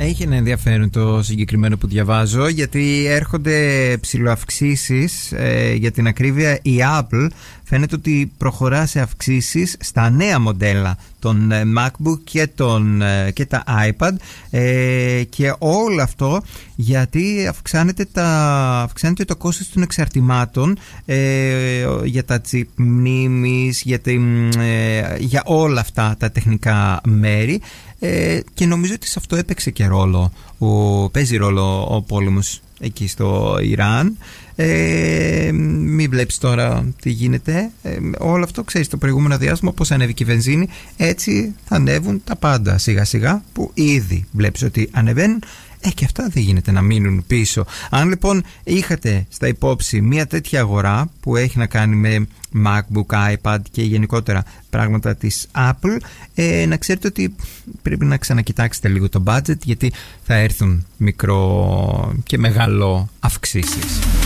Έχει ένα ενδιαφέρον το συγκεκριμένο που διαβάζω, γιατί έρχονται ψηλοαυξήσεις. Για την ακρίβεια, η Apple φαίνεται ότι προχωρά σε αυξήσεις στα νέα μοντέλα των MacBook και τα iPad, και όλο αυτό γιατί αυξάνεται το κόστος των εξαρτημάτων για τα chip μνήμης, για όλα αυτά τα τεχνικά μέρη, και νομίζω ότι σε αυτό έπαιξε και παίζει ρόλο ο πόλεμος εκεί στο Ιράν. Μην βλέπεις τώρα τι γίνεται. Όλο αυτό, ξέρεις, το προηγούμενο διάστημα πώς ανέβηκε η βενζίνη, έτσι θα ανέβουν τα πάντα σιγά σιγά, που ήδη βλέπεις ότι ανεβαίνουν. Και αυτά δεν γίνεται να μείνουν πίσω. Αν λοιπόν είχατε στα υπόψη μια τέτοια αγορά που έχει να κάνει με MacBook, iPad και γενικότερα πράγματα της Apple, να ξέρετε ότι πρέπει να ξανακοιτάξετε λίγο το budget, γιατί θα έρθουν μικρό και μεγάλο αυξήσεις.